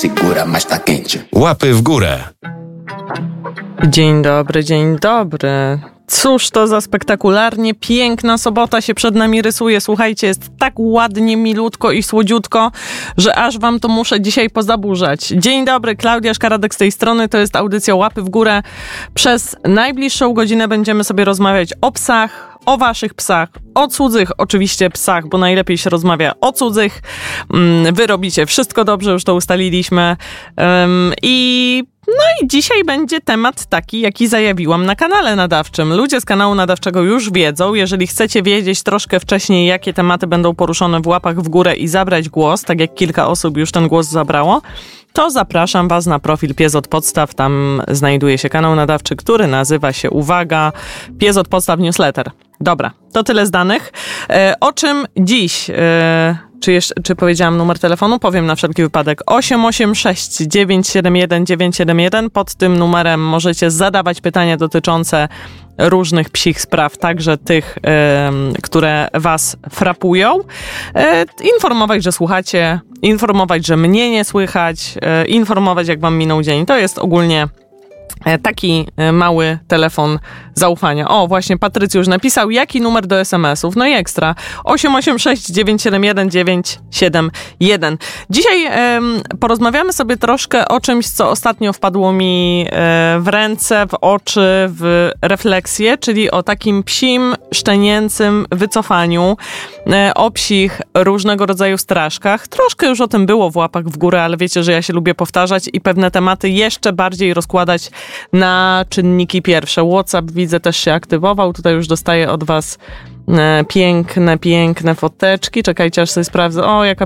segura, mas tá quente. Łapy w górę. Dzień dobry, dzień dobry. Cóż to za spektakularnie piękna sobota się przed nami rysuje. Słuchajcie, jest tak ładnie, milutko i słodziutko, że aż wam to muszę dzisiaj pozaburzać. Dzień dobry, Klaudia Szkaradek z tej strony. To jest audycja Łapy w górę. Przez najbliższą godzinę będziemy sobie rozmawiać o psach, o waszych psach, o cudzych oczywiście psach, bo najlepiej się rozmawia o cudzych. Wy robicie wszystko dobrze, już to ustaliliśmy. I dzisiaj będzie temat taki, jaki zajawiłam na kanale nadawczym. Ludzie z kanału nadawczego już wiedzą. Jeżeli chcecie wiedzieć troszkę wcześniej, jakie tematy będą poruszone w Łapach w górę i zabrać głos, tak jak kilka osób już ten głos zabrało, to zapraszam was na profil Pies od Podstaw. Tam znajduje się kanał nadawczy, który nazywa się, uwaga, Pies od Podstaw Newsletter. Dobra, to tyle z danych. O czym dziś? Czy powiedziałam numer telefonu? Powiem na wszelki wypadek. 886 971 971. Pod tym numerem możecie zadawać pytania dotyczące różnych psich spraw, także tych, które was frapują. Informować, że słuchacie, informować, że mnie nie słychać, informować, jak wam minął dzień. To jest ogólnie taki mały telefon zaufania. O, właśnie Patrycjusz napisał, jaki numer do SMS-ów? No i ekstra. 886 971 971. Dzisiaj porozmawiamy sobie troszkę o czymś, co ostatnio wpadło mi w ręce, w oczy, w refleksję, czyli o takim psim, szczenięcym wycofaniu, o psich różnego rodzaju straszkach. Troszkę już o tym było w Łapach w górę, ale wiecie, że ja się lubię powtarzać i pewne tematy jeszcze bardziej rozkładać na czynniki pierwsze. WhatsApp widzę też się aktywował. Tutaj już dostaję od was piękne foteczki. Czekajcie, aż sobie sprawdzę. O, jaka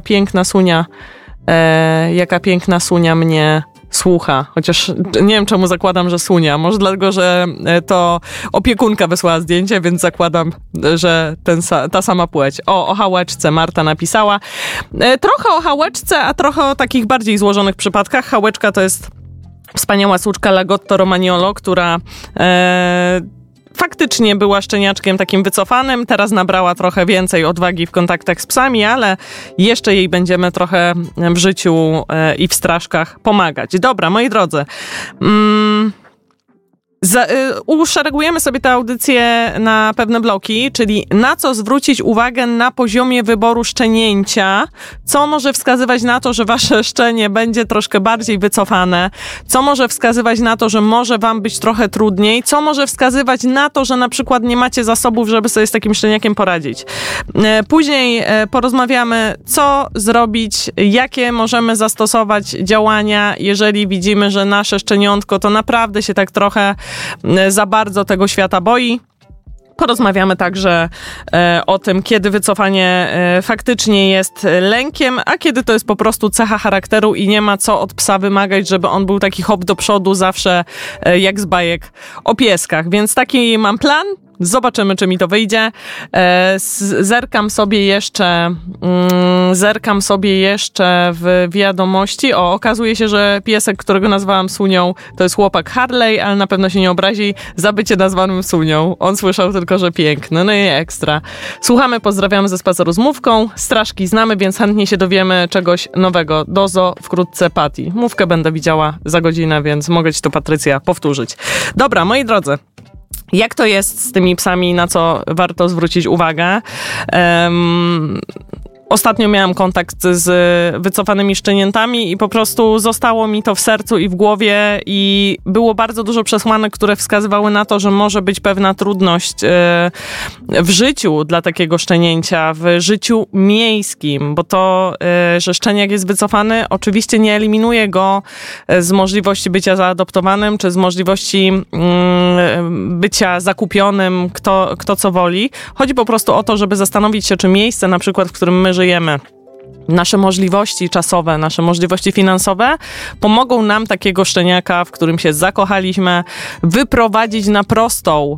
piękna Sunia mnie słucha. Chociaż nie wiem, czemu zakładam, że Sunia. Może dlatego, że to opiekunka wysłała zdjęcie, więc zakładam, że ta sama płeć. O Hałeczce Marta napisała. Trochę o Hałeczce, a trochę o takich bardziej złożonych przypadkach. Hałeczka to jest wspaniała suczka Lagotto Romagnolo, która faktycznie była szczeniaczkiem takim wycofanym, teraz nabrała trochę więcej odwagi w kontaktach z psami, ale jeszcze jej będziemy trochę w życiu i w straszkach pomagać. Dobra, moi drodzy, uszeregujemy sobie tę audycję na pewne bloki, czyli na co zwrócić uwagę na poziomie wyboru szczenięcia, co może wskazywać na to, że wasze szczenie będzie troszkę bardziej wycofane, co może wskazywać na to, że może wam być trochę trudniej, co może wskazywać na to, że na przykład nie macie zasobów, żeby sobie z takim szczeniakiem poradzić. Później porozmawiamy, co zrobić, jakie możemy zastosować działania, jeżeli widzimy, że nasze szczeniątko to naprawdę się tak trochę za bardzo tego świata boi. Porozmawiamy także o tym, kiedy wycofanie faktycznie jest lękiem, a kiedy to jest po prostu cecha charakteru i nie ma co od psa wymagać, żeby on był taki hop do przodu zawsze jak z bajek o pieskach. Więc taki mam plan. Zobaczymy, czy mi to wyjdzie. Zerkam sobie jeszcze w wiadomości. O, okazuje się, że piesek, którego nazwałam Sunią, to jest chłopak Harley, ale na pewno się nie obrazi za bycie nazwanym Sunią. On słyszał tylko, że piękny. No i ekstra. Słuchamy, pozdrawiamy ze spaceru z Mówką. Straszki znamy, więc chętnie się dowiemy czegoś nowego. Dozo, wkrótce Patty. Mówkę będę widziała za godzinę, więc mogę ci to, Patrycja, powtórzyć. Dobra, moi drodzy. Jak to jest z tymi psami, na co warto zwrócić uwagę? Ostatnio miałam kontakt z wycofanymi szczeniętami i po prostu zostało mi to w sercu i w głowie i było bardzo dużo przesłanek, które wskazywały na to, że może być pewna trudność w życiu dla takiego szczenięcia, w życiu miejskim, bo to, że szczeniak jest wycofany, oczywiście nie eliminuje go z możliwości bycia zaadoptowanym, czy z możliwości bycia zakupionym, kto co woli. Chodzi po prostu o to, żeby zastanowić się, czy miejsce, na przykład, w którym my żyjemy, nasze możliwości czasowe, nasze możliwości finansowe pomogą nam takiego szczeniaka, w którym się zakochaliśmy, wyprowadzić na prostą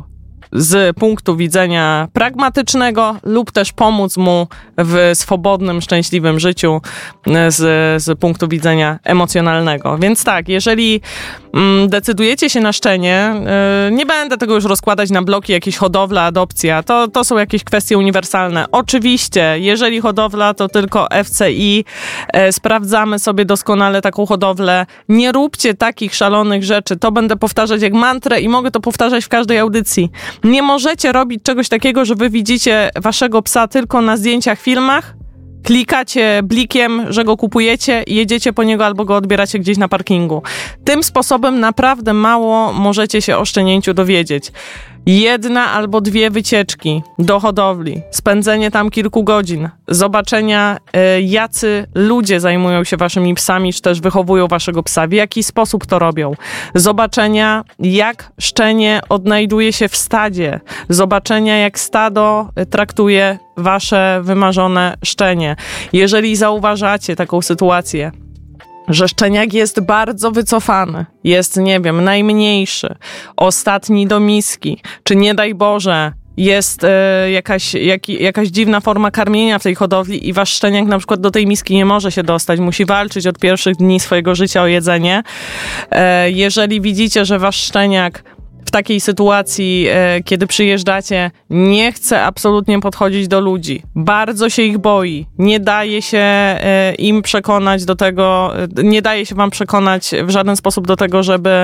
z punktu widzenia pragmatycznego lub też pomóc mu w swobodnym, szczęśliwym życiu z punktu widzenia emocjonalnego. Więc tak, jeżeli decydujecie się na szczenie, nie będę tego już rozkładać na bloki, jakieś hodowla, adopcja, to są jakieś kwestie uniwersalne. Oczywiście, jeżeli hodowla, to tylko FCI, sprawdzamy sobie doskonale taką hodowlę. Nie róbcie takich szalonych rzeczy, to będę powtarzać jak mantrę i mogę to powtarzać w każdej audycji. Nie możecie robić czegoś takiego, że wy widzicie waszego psa tylko na zdjęciach, filmach, klikacie blikiem, że go kupujecie i jedziecie po niego albo go odbieracie gdzieś na parkingu. Tym sposobem naprawdę mało możecie się o szczenięciu dowiedzieć. 1 albo 2 wycieczki do hodowli, spędzenie tam kilku godzin, zobaczenia jacy ludzie zajmują się waszymi psami, czy też wychowują waszego psa, w jaki sposób to robią, zobaczenia jak szczenie odnajduje się w stadzie, zobaczenia jak stado traktuje wasze wymarzone szczenie. Jeżeli zauważacie taką sytuację, że szczeniak jest bardzo wycofany, jest, nie wiem, najmniejszy, ostatni do miski, czy nie daj Boże, jest jakaś dziwna forma karmienia w tej hodowli i wasz szczeniak na przykład do tej miski nie może się dostać, musi walczyć od pierwszych dni swojego życia o jedzenie. Jeżeli widzicie, że wasz szczeniak w takiej sytuacji, kiedy przyjeżdżacie, nie chce absolutnie podchodzić do ludzi, bardzo się ich boi, nie daje się im przekonać do tego, nie daje się wam przekonać w żaden sposób do tego,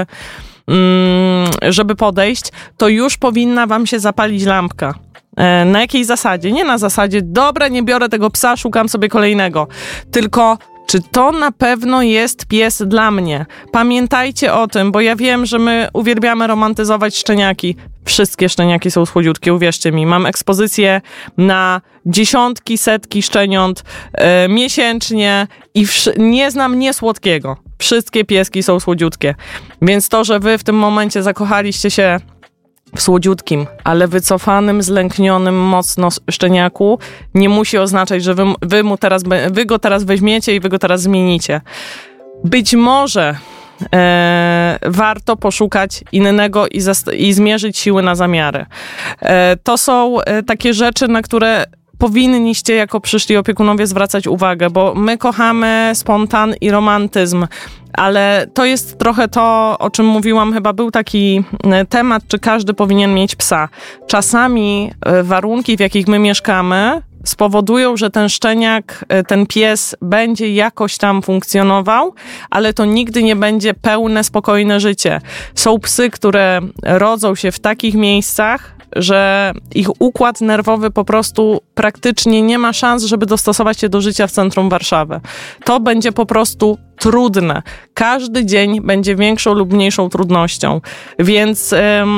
żeby podejść, to już powinna wam się zapalić lampka. Na jakiej zasadzie? Nie na zasadzie, dobra, nie biorę tego psa, szukam sobie kolejnego, tylko czy to na pewno jest pies dla mnie? Pamiętajcie o tym, bo ja wiem, że my uwielbiamy romantyzować szczeniaki. Wszystkie szczeniaki są słodziutkie, uwierzcie mi. Mam ekspozycję na dziesiątki, setki szczeniąt miesięcznie i nie znam niesłodkiego. Wszystkie pieski są słodziutkie. Więc to, że wy w tym momencie zakochaliście się w słodziutkim, ale wycofanym, zlęknionym mocno szczeniaku, nie musi oznaczać, że wy go teraz weźmiecie i wy go teraz zmienicie. Być może warto poszukać innego i zmierzyć siły na zamiary. To są takie rzeczy, na które powinniście jako przyszli opiekunowie zwracać uwagę, bo my kochamy spontan i romantyzm, ale to jest trochę to, o czym mówiłam, chyba był taki temat, czy każdy powinien mieć psa. Czasami warunki, w jakich my mieszkamy, spowodują, że ten szczeniak, ten pies będzie jakoś tam funkcjonował, ale to nigdy nie będzie pełne, spokojne życie. Są psy, które rodzą się w takich miejscach, że ich układ nerwowy po prostu praktycznie nie ma szans, żeby dostosować się do życia w centrum Warszawy. To będzie po prostu trudne. Każdy dzień będzie większą lub mniejszą trudnością. Więc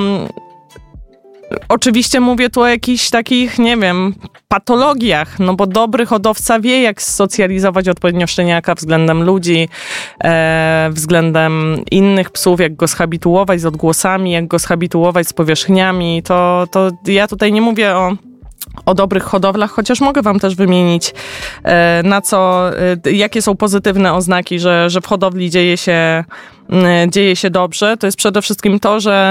oczywiście mówię tu o jakichś takich, nie wiem, patologiach, no bo dobry hodowca wie, jak socjalizować odpowiednio szczeniaka względem ludzi, względem innych psów, jak go zhabituować z odgłosami, jak go zhabituować z powierzchniami. To ja tutaj nie mówię o dobrych hodowlach, chociaż mogę wam też wymienić, jakie są pozytywne oznaki, że w hodowli dzieje się dobrze. To jest przede wszystkim to, że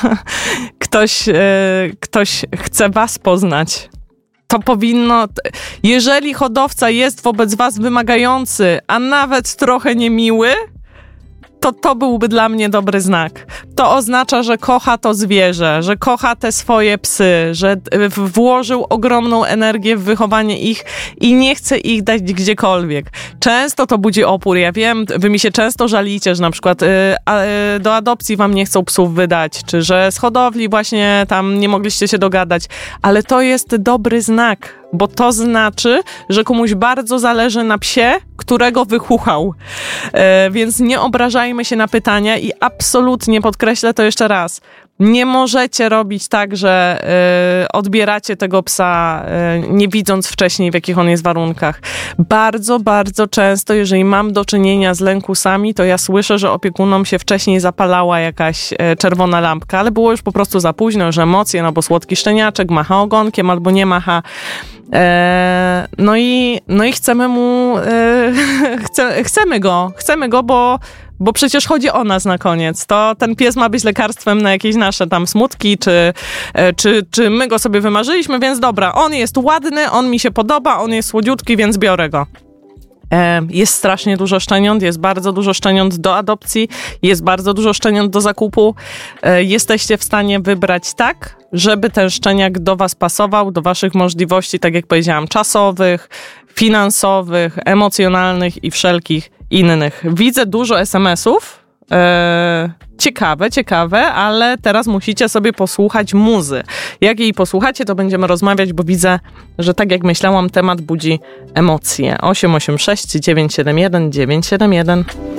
ktoś chce was poznać. To powinno, jeżeli hodowca jest wobec was wymagający, a nawet trochę niemiły, to byłby dla mnie dobry znak. To oznacza, że kocha to zwierzę, że kocha te swoje psy, że włożył ogromną energię w wychowanie ich i nie chce ich dać gdziekolwiek. Często to budzi opór. Ja wiem, wy mi się często żalicie, że na przykład do adopcji wam nie chcą psów wydać, czy że z hodowli właśnie tam nie mogliście się dogadać, ale to jest dobry znak, bo to znaczy, że komuś bardzo zależy na psie, którego wychuchał. Więc nie obrażajmy się na pytania i absolutnie podkreślę to jeszcze raz. Nie możecie robić tak, że odbieracie tego psa, nie widząc wcześniej, w jakich on jest warunkach. Bardzo, bardzo często, jeżeli mam do czynienia z lękusami, to ja słyszę, że opiekunom się wcześniej zapalała jakaś czerwona lampka, ale było już po prostu za późno, już emocje, no bo słodki szczeniaczek macha ogonkiem albo nie macha. No i chcemy mu, chcemy go, bo przecież chodzi o nas na koniec. To ten pies ma być lekarstwem na jakieś nasze tam smutki, czy my go sobie wymarzyliśmy, więc dobra, on jest ładny, on mi się podoba, on jest słodziutki, więc biorę go. Jest strasznie dużo szczeniąt, jest bardzo dużo szczeniąt do adopcji, jest bardzo dużo szczeniąt do zakupu. Jesteście w stanie wybrać tak, żeby ten szczeniak do was pasował, do waszych możliwości, tak jak powiedziałam, czasowych, finansowych, emocjonalnych i wszelkich innych. Widzę dużo SMS-ów. Ciekawe, ale teraz musicie sobie posłuchać muzy. Jak jej posłuchacie, to będziemy rozmawiać, bo widzę, że tak jak myślałam, temat budzi emocje. 886 971 971.